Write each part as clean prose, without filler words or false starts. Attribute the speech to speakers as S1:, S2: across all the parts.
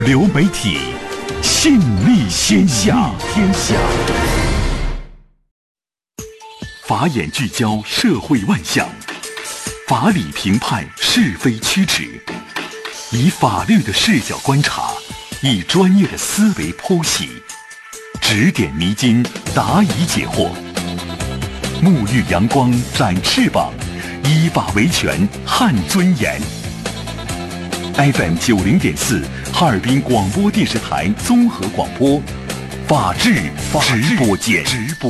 S1: 流媒体，信力天下。法眼聚焦社会万象，法理评判是非曲直，以法律的视角观察，以专业的思维剖析，指点迷津，答疑解惑。沐浴阳光，展翅膀，依法维权，撼尊严。FM 90.4，哈尔滨广播电视台综合广播，法治直播间。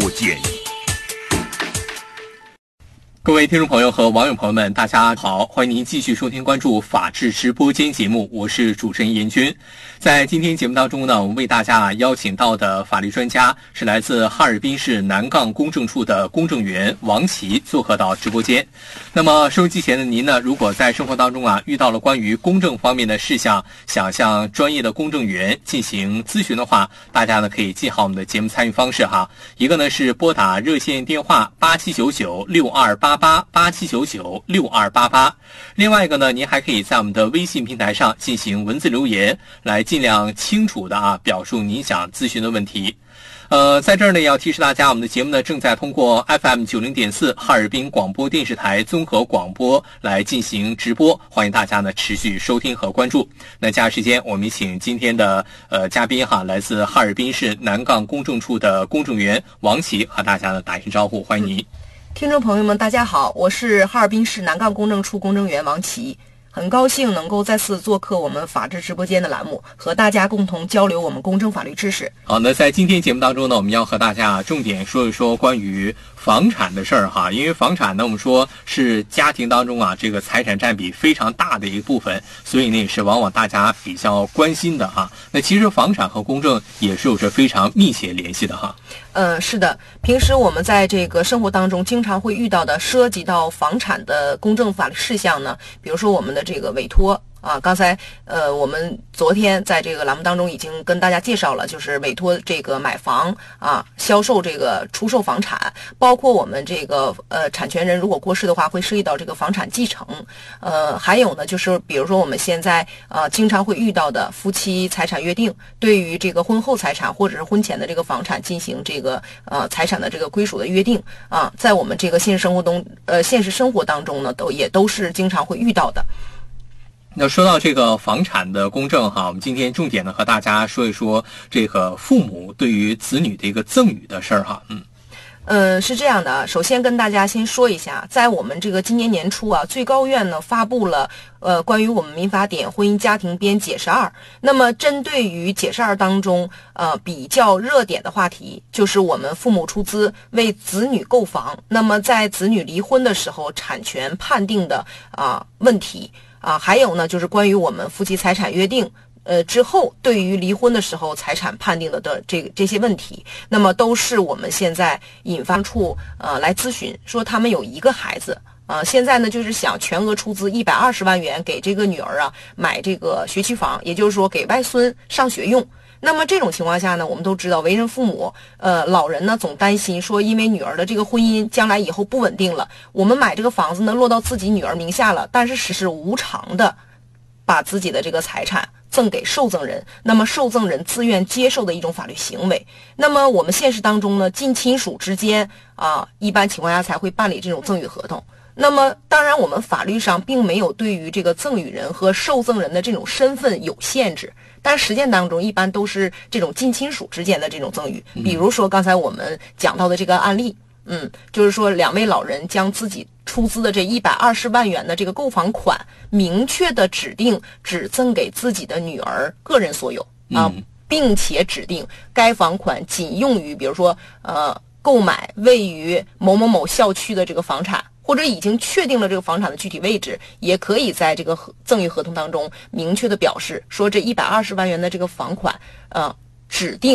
S2: 各位听众朋友和网友朋友们，大家好，欢迎您继续收听关注法治直播间节目，我是主持人严军。在今天节目当中呢，我们为大家邀请到的法律专家是来自哈尔滨市南岗公证处的公证员王琦做客到直播间。那么收音机前的您呢，如果在生活当中遇到了关于公证方面的事项，想向专业的公证员进行咨询的话，大家呢可以记好我们的节目参与方式哈。一个呢是拨打热线电话8799-6288，8799-6288。另外一个呢，您还可以在我们的微信平台上进行文字留言，来尽量清楚的表述您想咨询的问题。在这儿呢，也要提示大家，我们的节目呢正在通过 FM 90.4哈尔滨广播电视台综合广播来进行直播，欢迎大家呢持续收听和关注。那接下来时间，我们请今天的嘉宾来自哈尔滨市南岗公证处的公证员王琦和大家呢打一声招呼，欢迎您。
S3: 听众朋友们，大家好，我是哈尔滨市南岗公证处公证员王琦，很高兴能够再次做客我们法治直播间的栏目，和大家共同交流我们公证法律知识。
S2: 好，那在今天节目当中呢，我们要和大家重点说一说关于房产的事儿哈，因为房产呢，我们说是家庭当中这个财产占比非常大的一个部分，所以呢也是往往大家比较关心的哈。那其实房产和公证也是有着非常密切联系的哈。
S3: 是的，平时我们在这个生活当中经常会遇到的涉及到房产的公证法律事项呢，比如说我们的这个委托刚才我们昨天在这个栏目当中已经跟大家介绍了，就是委托这个买房销售这个出售房产，包括我们这个产权人如果过世的话，会涉及到这个房产继承。还有呢，就是比如说我们现在经常会遇到的夫妻财产约定，对于这个婚后财产或者是婚前的这个房产进行这个财产的这个归属的约定在我们这个现实生活当中呢，也都是经常会遇到的。
S2: 那说到这个房产的公证我们今天重点呢和大家说一说这个父母对于子女的一个赠与的事儿
S3: 是这样的首先跟大家先说一下，在我们这个今年年初最高院呢发布了关于我们民法典婚姻家庭编解释2。那么针对于解释2当中比较热点的话题，就是我们父母出资为子女购房，那么在子女离婚的时候产权判定的问题还有呢，就是关于我们夫妻财产约定之后对于离婚的时候财产判定的这些问题，那么都是我们现在引发处来咨询，说他们有一个孩子现在呢就是想全额出资120万元给这个女儿买这个学区房，也就是说给外孙上学用。那么这种情况下呢，我们都知道为人父母老人呢总担心说，因为女儿的这个婚姻将来以后不稳定了，我们买这个房子呢落到自己女儿名下了，但是实施无偿的把自己的这个财产赠给受赠人，那么受赠人自愿接受的一种法律行为。那么我们现实当中呢，近亲属之间一般情况下才会办理这种赠与合同。那么当然我们法律上并没有对于这个赠与人和受赠人的这种身份有限制，但实践当中一般都是这种近亲属之间的这种赠与。比如说刚才我们讲到的这个案例就是说2位老人将自己出资的这120万元的这个购房款明确的指定只赠给自己的女儿个人所有并且指定该房款仅用于比如说购买位于某某某校区的这个房产，或者已经确定了这个房产的具体位置，也可以在这个赠与合同当中明确的表示说，这120万元的这个房款指定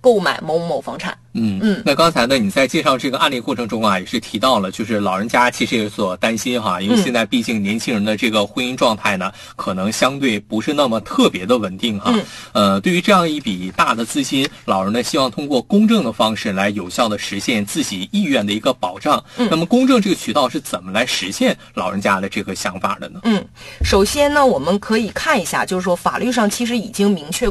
S3: 购买某某房产。
S2: 那刚才呢，你在介绍这个案例过程中啊，也是提到了，就是老人家其实也所担心哈，因为现在毕竟年轻人的这个婚姻状态呢，可能相对不是那么特别的稳定哈。对于这样一笔大的资金，老人呢希望通过公证的方式来有效的实现自己意愿的一个保障。那么公证这个渠道是怎么来实现老人家的这个想法的呢？
S3: 首先呢，我们可以看一下，就是说法律上其实已经明确